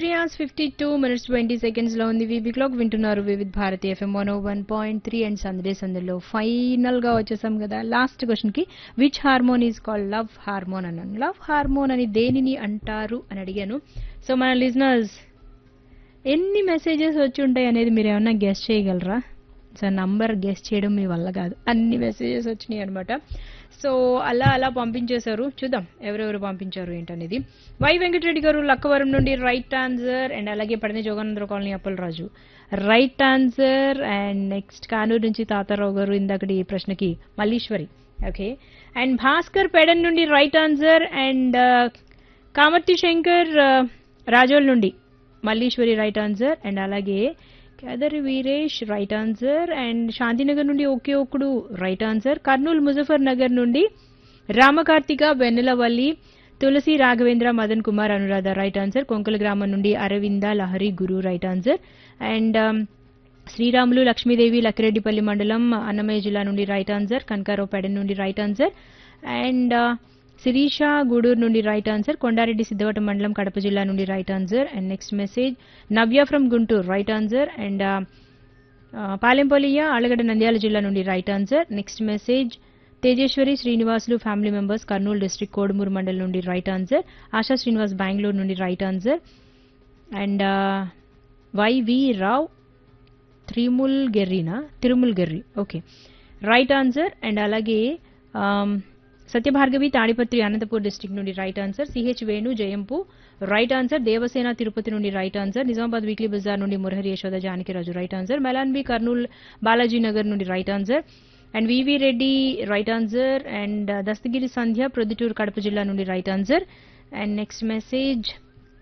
3:52 20 లో ఉంది. VB clock వింటున్నారు వివిధ్ భారతి ఎఫ్ఎం 101.3 అండ్ సందేశంలో ఫైనల్ గా వచ్చేసాం కదా లాస్ట్ క్వశ్చన్ కి. Which hormone is called love hormone అన్నాను. లవ్ హార్మోన్ అని దేనిని అంటారు అని అడిగాను. సో మన లిజనర్స్ ఎన్ని మెసేజెస్ వచ్చి ఉంటాయి అనేది మీరు ఏమన్నా గెస్ట్ చేయగలరా? సో నంబర్ గెస్ట్ చేయడం మీ వల్ల కాదు, అన్ని మెసేజెస్ వచ్చినాయి అనమాట. సో అలా పంపించేశారు. చూద్దాం ఎవరెవరు పంపించారు ఏంటనేది. వై వెంకటరెడ్డి గారు లక్కవరం నుండి రైట్ ఆన్సర్. అండ్ అలాగే పడిన జోగానందర colony Appalaraju right answer. And next Kanuru నుంచి తాతారావు గారు ఇందాకటి ఈ ప్రశ్నకి మల్లీశ్వరి. ఓకే. అండ్ భాస్కర్ పెడన్ నుండి right answer. And Kamarthi Shankar Razole నుండి మల్లీశ్వరి రైట్ ఆన్సర్. అండ్ అలాగే Kedari Veeresh right answer. And Shantinagar నుండి ఒకే ఒక్కడు రైట్ ఆన్సర్. కర్నూలు ముజఫర్ నగర్ నుండి రామకార్తిక వెన్నెలవల్లి తులసి రాఘవేంద్ర మదన్ కుమార్ అనురాధ రైట్ ఆన్సర్. కొంకల గ్రామం నుండి అరవింద లహరి గురు right answer. And Sriramulu Lakshmidevi Lakkireddipalli మండలం అన్నమయ్య జిల్లా నుండి రైట్ ఆన్సర్. కనకారావు పెడన్ నుండి right answer. And Sirisha Gudur నుండి రైట్ ఆన్సర్. కొండారెడ్డి సిద్ధవటం మండలం కడప జిల్లా నుండి right answer. And next message Navya from Guntur right answer. And పాలెంపల్లియ Allagadda Nandyal జిల్లా నుండి right answer. Next message Tejeswari Srinivasulu family members Kurnool district Kodumur మండలం నుండి రైట్ ఆన్సర్. ఆశా శ్రీనివాస్ బెంగళూరు నుండి right answer. And YV Rao తిరుముల్ గెర్రి okay right answer. And అలాగే సత్యభార్గవి తాడిపత్రి అనంతపూర్ డిస్ట్రిక్ట్ నుండి right answer. CH Venu జయంపు right answer. Devasena Tirupati నుండి right answer. Nizamabad weekly Bazar నుండి Murahari Yashoda Janakiraju right answer. మెలాన్బి Kurnool Balaji Nagar నుండి right answer. And V V Reddy right answer. And Dastagiri సంధ్య ప్రొద్దుటూరు కడప జిల్లా నుండి right answer. And next message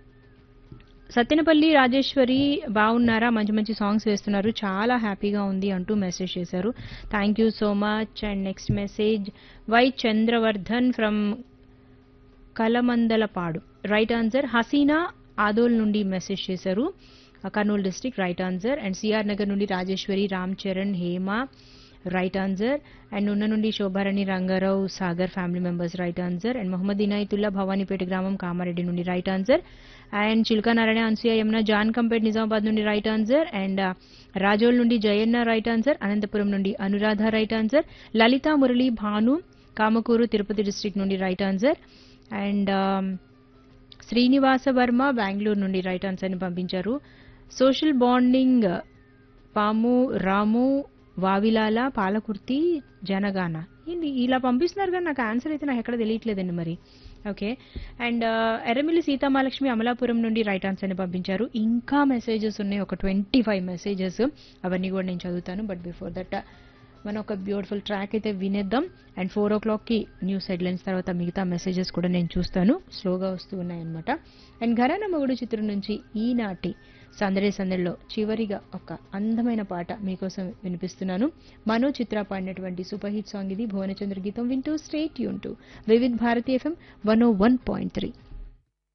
Sattenapalli Rajeshwari బాగున్నారా, మంచి మంచి సాంగ్స్ వేస్తున్నారు, చాలా హ్యాపీగా ఉంది అంటూ మెసేజ్ చేశారు. Thank you so much. And next message why Chandravardhan from Kalamandalapadu right answer. Hasina ఆదోల్ నుండి మెసేజ్ చేశారు, Kurnool district right answer. And CR Nagar నుండి Rajeshwari Ram Charan Hema right answer. And ఉన్న నుండి Shobharani Rangarao Sagar family members right answer. And Mohammed Inayatullah Bhavanipeta గ్రామం కామారెడ్డి నుండి right answer. And Chilka Narayana Anasuya Yamuna John కంపేట్ Nizamabad నుండి రైట్ ఆన్సర్. అండ్ రాజోల్ నుండి Jayanna right answer. Anantapuram నుండి అనురాధ రైట్ ఆన్సర్. లలిత మురళి భాను కామకూరు తిరుపతి డిస్ట్రిక్ట్ నుండి right answer. And Srinivasa Varma Bengaluru నుండి రైట్ ఆన్సర్ ని పంపించారు. సోషల్ బాండింగ్ పాము రాము వావిలాల పాలకుర్తి జనగాన ఇలా పంపిస్తున్నారు కానీ నాకు ఆన్సర్ అయితే నాకు ఎక్కడ తెలియట్లేదండి మరి. ఓకే. అండ్ ఎర్రమిల్లి సీతామహాలక్ష్మి అమలాపురం నుండి రైట్ ఆన్సర్ ని పంపించారు. ఇంకా మెసేజెస్ ఉన్నాయి, ఒక 25 మెసేజెస్, అవన్నీ కూడా నేను చదువుతాను. బట్ బిఫోర్ దట్ మనం ఒక బ్యూటిఫుల్ ట్రాక్ అయితే వినేద్దాం. అండ్ 4 o'clock న్యూస్ హెడ్లైన్స్ తర్వాత మిగతా మెసేజెస్ కూడా నేను చూస్తాను, స్లోగా వస్తూ ఉన్నాయన్నమాట. అండ్ ఘరానా మొగుడు చిత్రం నుంచి ఈనాటి సందడిలో చివరిగా ఒక అందమైన పాట మీకోసం వినిపిస్తున్నాను. మనో చిత్ర పాడినటువంటి సూపర్ హిట్ సాంగ్ ఇది. భువనచంద్ర గీతం వింటూ stay tune to Vividh Bharati FM 101.3.